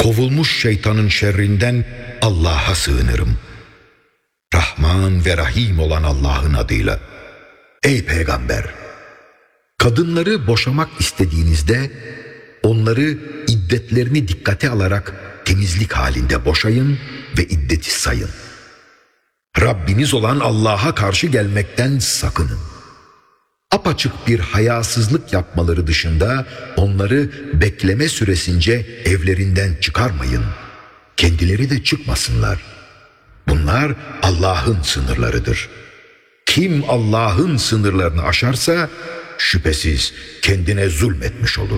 Kovulmuş şeytanın şerrinden Allah'a sığınırım. Rahman ve Rahim olan Allah'ın adıyla. Ey Peygamber! Kadınları boşamak istediğinizde onları iddetlerini dikkate alarak temizlik halinde boşayın ve iddeti sayın. Rabbiniz olan Allah'a karşı gelmekten sakının. Apaçık bir hayasızlık yapmaları dışında onları bekleme süresince evlerinden çıkarmayın. Kendileri de çıkmasınlar. Bunlar Allah'ın sınırlarıdır. Kim Allah'ın sınırlarını aşarsa şüphesiz kendine zulmetmiş olur.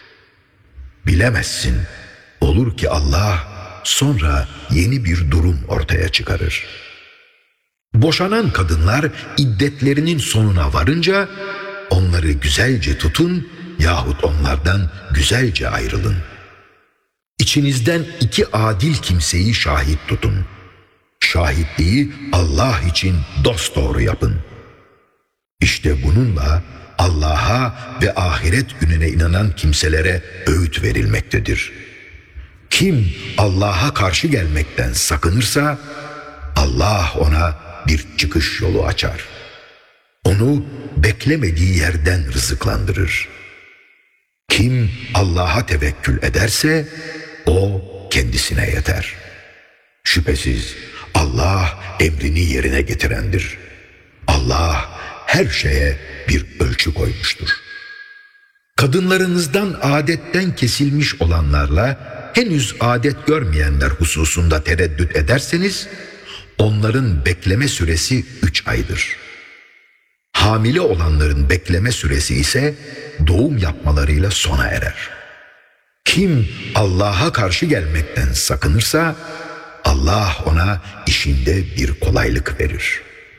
Bilemezsin, olur ki Allah sonra yeni bir durum ortaya çıkarır. Boşanan kadınlar iddetlerinin sonuna varınca onları güzelce tutun yahut onlardan güzelce ayrılın. İçinizden 2 adil kimseyi şahit tutun. Şahitliği Allah için dosdoğru yapın. İşte bununla Allah'a ve ahiret gününe inanan kimselere öğüt verilmektedir. Kim Allah'a karşı gelmekten sakınırsa Allah ona bir çıkış yolu açar. Onu beklemediği yerden rızıklandırır. Kim Allah'a tevekkül ederse o kendisine yeter. Şüphesiz Allah emrini yerine getirendir. Allah her şeye bir ölçü koymuştur. Kadınlarınızdan adetten kesilmiş olanlarla henüz adet görmeyenler hususunda tereddüt ederseniz onların bekleme süresi 3 aydır. Hamile olanların bekleme süresi ise doğum yapmalarıyla sona erer. Kim Allah'a karşı gelmekten sakınırsa Allah ona işinde bir kolaylık verir.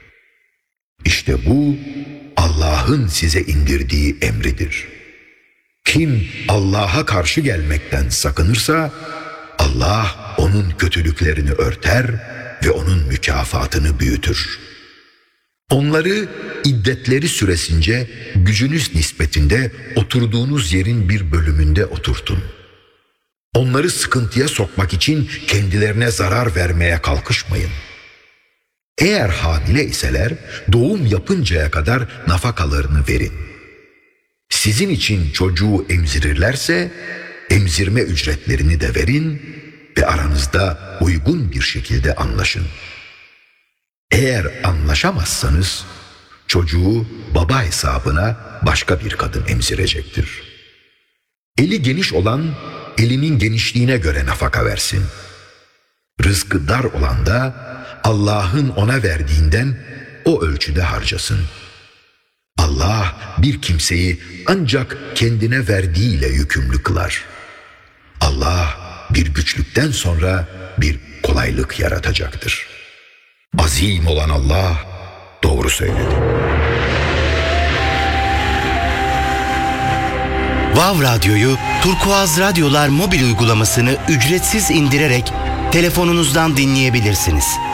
İşte bu Allah'ın size indirdiği emridir. Kim Allah'a karşı gelmekten sakınırsa Allah onun kötülüklerini örter ve onun mükafatını büyütür. Onları iddetleri süresince gücünüz nispetinde oturduğunuz yerin bir bölümünde oturtun. Onları sıkıntıya sokmak için kendilerine zarar vermeye kalkışmayın. Eğer hamile iseler doğum yapıncaya kadar nafakalarını verin. Sizin için çocuğu emzirirlerse emzirme ücretlerini de verin ve aranızda uygun bir şekilde anlaşın. Eğer anlaşamazsanız çocuğu baba hesabına başka bir kadın emzirecektir. Eli geniş olan elinin genişliğine göre nafaka versin. Rızkı dar olan da Allah'ın ona verdiğinden o ölçüde harcasın. Allah bir kimseyi ancak kendine verdiğiyle yükümlü kılar. Allah bir güçlükten sonra bir kolaylık yaratacaktır. Azim olan Allah doğru söyledi. Vav Radyo'yu Turkuaz Radyolar mobil uygulamasını ücretsiz indirerek telefonunuzdan dinleyebilirsiniz.